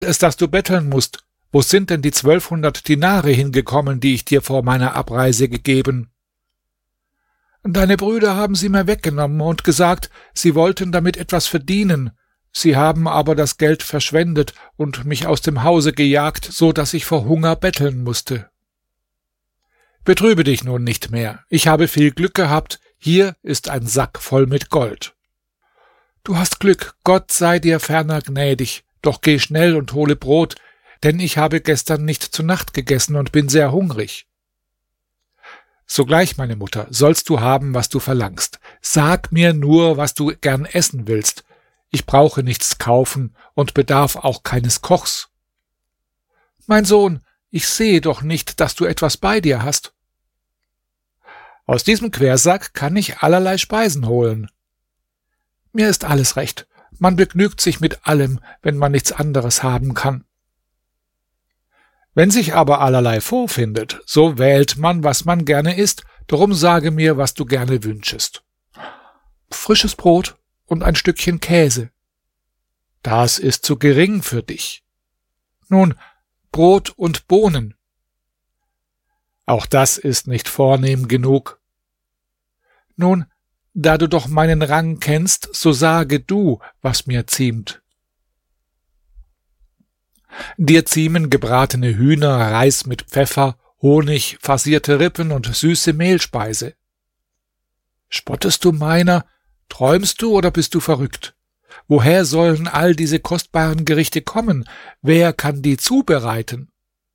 es, dass du betteln musst? Wo sind denn die 1200 Dinare hingekommen, die ich dir vor meiner Abreise gegeben?« »Deine Brüder haben sie mir weggenommen und gesagt, sie wollten damit etwas verdienen. Sie haben aber das Geld verschwendet und mich aus dem Hause gejagt, so dass ich vor Hunger betteln musste.« »Betrübe dich nun nicht mehr. Ich habe viel Glück gehabt. Hier ist ein Sack voll mit Gold.« »Du hast Glück. Gott sei dir ferner gnädig. Doch geh schnell und hole Brot, denn ich habe gestern nicht zu Nacht gegessen und bin sehr hungrig.« »Sogleich, meine Mutter, sollst du haben, was du verlangst. Sag mir nur, was du gern essen willst. Ich brauche nichts kaufen und bedarf auch keines Kochs.« »Mein Sohn, ich sehe doch nicht, dass du etwas bei dir hast.« »Aus diesem Quersack kann ich allerlei Speisen holen.« »Mir ist alles recht. Man begnügt sich mit allem, wenn man nichts anderes haben kann.« »Wenn sich aber allerlei vorfindet, so wählt man, was man gerne isst. Drum sage mir, was du gerne wünschest.« »Frisches Brot und ein Stückchen Käse.« »Das ist zu gering für dich.« »Nun, Brot und Bohnen.« »Auch das ist nicht vornehm genug.« »Nun, da du doch meinen Rang kennst, so sage du, was mir ziemt.« »Dir ziemen gebratene Hühner, Reis mit Pfeffer, Honig, farcierte Rippen und süße Mehlspeise.« »Spottest du meiner? Träumst du oder bist du verrückt? Woher sollen all diese kostbaren Gerichte kommen? Wer kann die zubereiten?«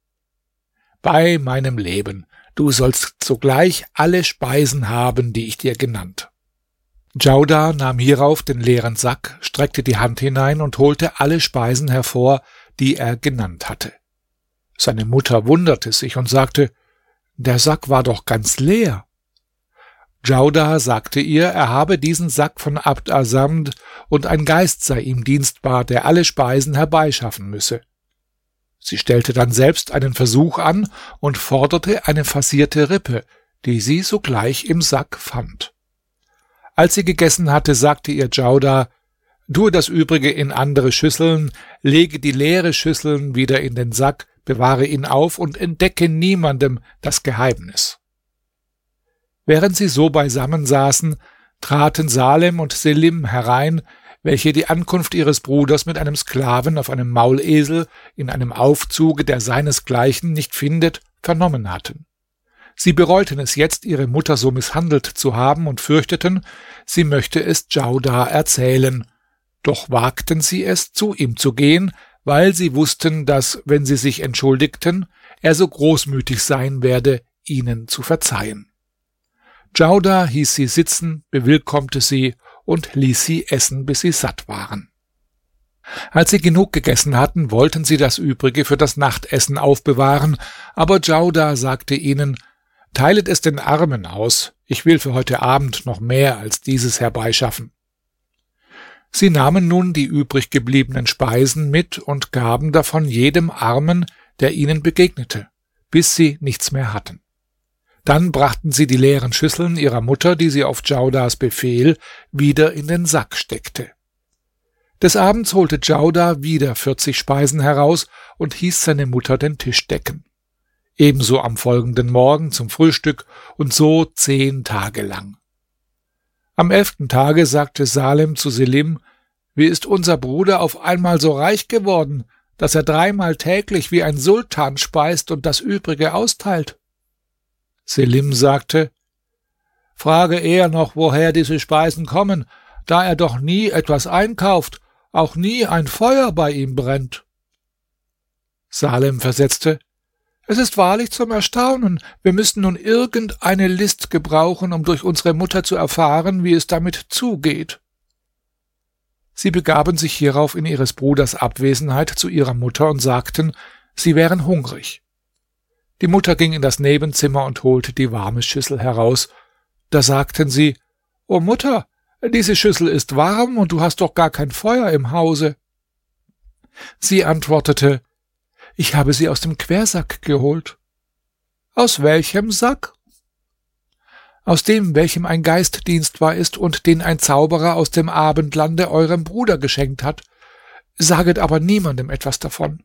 »Bei meinem Leben, du sollst sogleich alle Speisen haben, die ich dir genannt.« Djaudar nahm hierauf den leeren Sack, streckte die Hand hinein und holte alle Speisen hervor, die er genannt hatte. Seine Mutter wunderte sich und sagte: »Der Sack war doch ganz leer.« Djaudar sagte ihr, er habe diesen Sack von Abd Assamd und ein Geist sei ihm dienstbar, der alle Speisen herbeischaffen müsse. Sie stellte dann selbst einen Versuch an und forderte eine farcierte Rippe, die sie sogleich im Sack fand. Als sie gegessen hatte, sagte ihr Djaudar: »Tue das Übrige in andere Schüsseln, lege die leere Schüsseln wieder in den Sack, bewahre ihn auf und entdecke niemandem das Geheimnis.« Während sie so beisammen saßen, traten Salem und Selim herein, welche die Ankunft ihres Bruders mit einem Sklaven auf einem Maulesel in einem Aufzuge, der seinesgleichen nicht findet, vernommen hatten. Sie bereuten es jetzt, ihre Mutter so misshandelt zu haben und fürchteten, sie möchte es Djaudar erzählen. Doch wagten sie es, zu ihm zu gehen, weil sie wussten, dass, wenn sie sich entschuldigten, er so großmütig sein werde, ihnen zu verzeihen. Djaudar hieß sie sitzen, bewillkommte sie und ließ sie essen, bis sie satt waren. Als sie genug gegessen hatten, wollten sie das Übrige für das Nachtessen aufbewahren, aber Djaudar sagte ihnen: »Teilet es den Armen aus, ich will für heute Abend noch mehr als dieses herbeischaffen.« Sie nahmen nun die übrig gebliebenen Speisen mit und gaben davon jedem Armen, der ihnen begegnete, bis sie nichts mehr hatten. Dann brachten sie die leeren Schüsseln ihrer Mutter, die sie auf Djaudars Befehl wieder in den Sack steckte. Des Abends holte Djaudar wieder 40 Speisen heraus und hieß seine Mutter den Tisch decken. Ebenso am folgenden Morgen zum Frühstück und so 10 Tage lang. Am 11. Tage sagte Salem zu Selim: »Wie ist unser Bruder auf einmal so reich geworden, dass er 3-mal täglich wie ein Sultan speist und das Übrige austeilt?« Selim sagte: »Frage eher noch, woher diese Speisen kommen, da er doch nie etwas einkauft, auch nie ein Feuer bei ihm brennt.« Salem versetzte: »Es ist wahrlich zum Erstaunen. Wir müssen nun irgendeine List gebrauchen, um durch unsere Mutter zu erfahren, wie es damit zugeht.« Sie begaben sich hierauf in ihres Bruders Abwesenheit zu ihrer Mutter und sagten, sie wären hungrig. Die Mutter ging in das Nebenzimmer und holte die warme Schüssel heraus. Da sagten sie: »O Mutter, diese Schüssel ist warm und du hast doch gar kein Feuer im Hause.« Sie antwortete: »Ich habe sie aus dem Quersack geholt.« »Aus welchem Sack?« »Aus dem, welchem ein Geist dienstbar ist und den ein Zauberer aus dem Abendlande eurem Bruder geschenkt hat. Saget aber niemandem etwas davon.